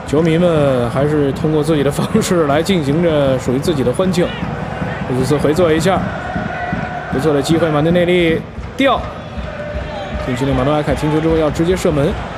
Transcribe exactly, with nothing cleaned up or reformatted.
球迷们还是通过自己的方式来进行着属于自己的欢庆。这次回做一下，不错的机会，马内内利吊。禁区内马诺埃凯停球之后要直接射门。